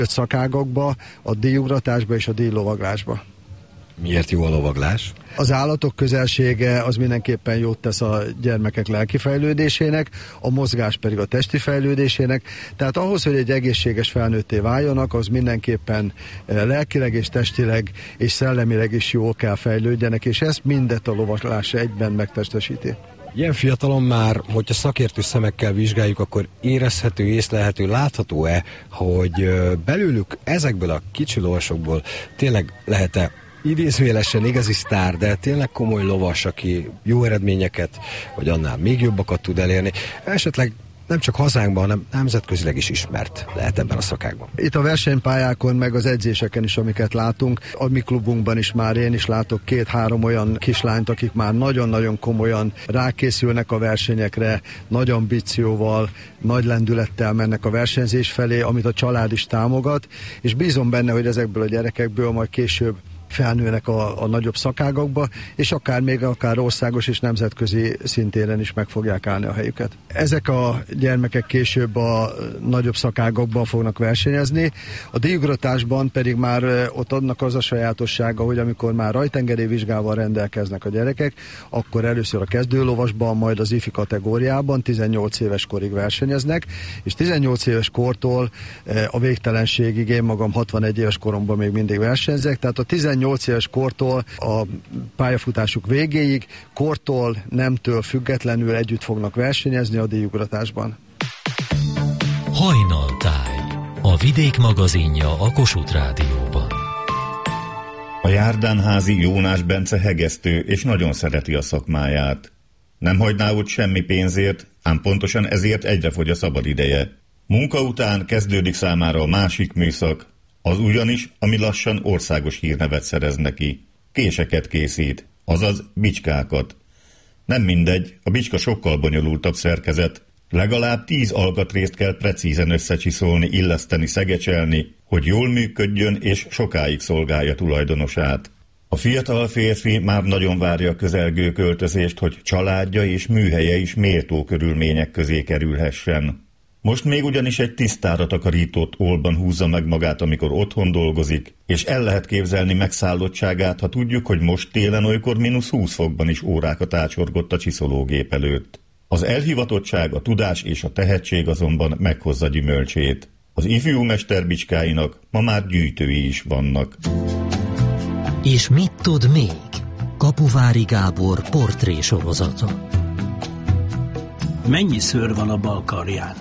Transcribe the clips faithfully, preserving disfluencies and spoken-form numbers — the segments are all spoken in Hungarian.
szakágakba, a díjugratásba és a díjlovaglásba. Miért jó a lovaglás? Az állatok közelsége az mindenképpen jót tesz a gyermekek lelki fejlődésének, a mozgás pedig a testi fejlődésének. Tehát ahhoz, hogy egy egészséges felnőtté váljanak, az mindenképpen lelkileg és testileg és szellemileg is jól kell fejlődjenek, és ezt mindet a lovaglás egyben megtestesíti. Ilyen fiatalon már, hogyha szakértő szemekkel vizsgáljuk, akkor érezhető, észlelhető, látható-e, hogy belőlük ezekből a kicsi lovasokból tényleg lehet-e idézőjelesen igazi sztár, de tényleg komoly lovas, aki jó eredményeket, vagy annál még jobbakat tud elérni, esetleg nem csak hazánkban, hanem nemzetközileg is ismert lehet ebben a szakágban. Itt a versenypályákon, meg az edzéseken is, amiket látunk, a mi klubunkban is már én is látok két-három olyan kislányt, akik már nagyon-nagyon komolyan rákészülnek a versenyekre, nagy ambícióval, nagy lendülettel mennek a versenyzés felé, amit a család is támogat, és bízom benne, hogy ezekből a gyerekekből majd később felnőnek a, a nagyobb szakágakba, és akár még akár országos és nemzetközi szintéren is meg fogják állni a helyüket. Ezek a gyermekek később a nagyobb szakágakban fognak versenyezni, a díjugratásban pedig már ott adnak az a sajátossága, hogy amikor már rajtengedély vizsgával rendelkeznek a gyerekek, akkor először a kezdőlovasban, majd az ifi kategóriában tizennyolc éves korig versenyeznek, és tizennyolc éves kortól a végtelenségig, én magam hatvanegy éves koromban még mindig versenyzek, tehát a tizennyolc éves kortól a pályafutásuk végéig, kortól, nemtől függetlenül együtt fognak versenyezni a díjugratásban. Hajnaltáj, a Vidék magazinja a Kossuth Rádióban. A járdánházi Jónás Bence hegesztő és nagyon szereti a szakmáját. Nem hagyná ott semmi pénzért, ám pontosan ezért egyre fogy a szabadideje. Munka után kezdődik számára a másik műszak, az ugyanis, ami lassan országos hírnevet szerez neki. Késeket készít, azaz bicskákat. Nem mindegy, a bicska sokkal bonyolultabb szerkezet. Legalább tíz alkatrészt kell precízen összecsiszolni, illeszteni, szegecselni, hogy jól működjön és sokáig szolgálja tulajdonosát. A fiatal férfi már nagyon várja a közelgő költözést, hogy családja és műhelye is méltó körülmények közé kerülhessen. Most még ugyanis egy tisztára takarított ólban húzza meg magát, amikor otthon dolgozik, és el lehet képzelni megszállottságát, ha tudjuk, hogy most télen olykor mínusz húsz fokban is órákat ácsorgott a csiszológép előtt. Az elhivatottság, a tudás és a tehetség azonban meghozza gyümölcsét. Az ifjú mesterbicskáinak ma már gyűjtői is vannak. És mit tud még? Kapuvári Gábor portrésorozata. Mennyi szőr van a bal karján?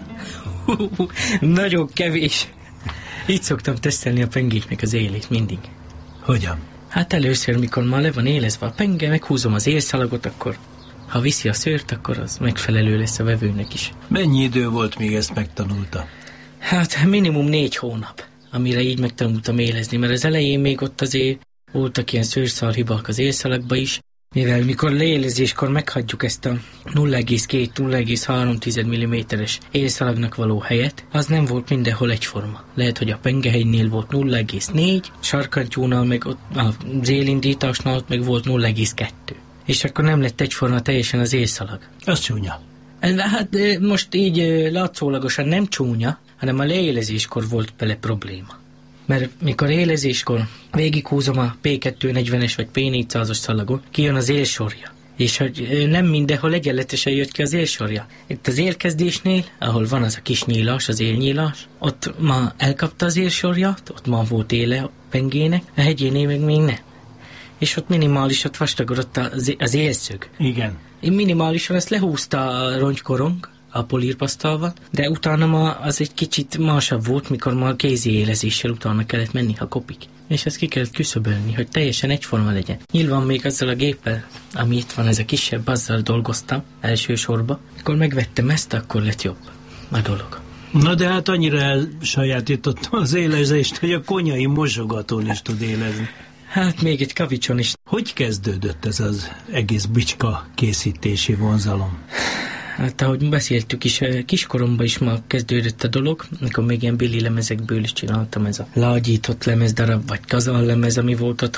Nagyon kevés. Így szoktam tesztelni a pengéknek az élét mindig. Hogyan? Hát először, mikor már le van élezve a penge, meghúzom az élszalagot, akkor ha viszi a szőrt, akkor az megfelelő lesz a vevőnek is. Mennyi idő volt, még ezt megtanulta? Hát minimum négy hónap, amire így megtanultam élezni, mert az elején még ott azért voltak ilyen szőrszalhibak az élszalagba is, mivel mikor leélezéskor meghagyjuk ezt a nulla egész két nulla egész három milliméteres élszalagnak való helyet, az nem volt mindenhol egyforma. Lehet, hogy a pengehegynél volt nulla egész négy, sarkantyúnál meg ott, az élindításnál ott meg volt nulla egész kettő. És akkor nem lett egyforma teljesen az élszalag. Az csúnya. Hát most így látszólagosan nem csúnya, hanem a leélezéskor volt bele probléma. Mert mikor élezéskor végighúzom a pé kétszáznegyvenes vagy pé négyszázas szalagon, kijön az élsorja. És hogy nem mindenhol egyenletesen jött ki az élsorja. Itt az élkezdésnél, ahol van az a kis nyílás, az élnyílás, ott ma elkapta az élsorjat, ott ma volt éle a pengének, a hegyénél meg még nem. És ott minimálisat vastagodott az, az élszög. Igen. Én minimálisan ezt lehúzta a rongykorong, a polírpasztalval, de utána ma az egy kicsit másabb volt, mikor ma kézi élezéssel utána kellett menni, ha kopik. És ezt ki kellett küszöbölni, hogy teljesen egyforma legyen. Nyilván még azzal a géppel, ami itt van, ez a kisebb, azzal dolgoztam elsősorban. Mikor megvettem ezt, akkor lett jobb a dolog. Na de hát annyira elsajátítottam az élezést, hogy a konyai mosogatón is tud élezni. Hát még egy kavicson is. Hogy kezdődött ez az egész bicska készítési vonzalom? Hát ahogy beszéltük is, kiskoromban is már kezdődött a dolog, amikor még ilyen billi lemezekből is csináltam, ez a lágyított lemezdarab, vagy kazal lemez, ami volt otthon.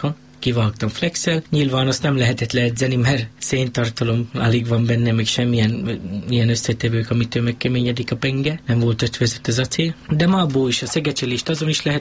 kivágtam flexel. Nyilván azt nem lehetett leedzeni, mert széntartalom alig van benne, még semmilyen ilyen összetevők, amitől megkeményedik a penge. Nem volt ötvözött az acél. De mából is a szegecselést azon is lehet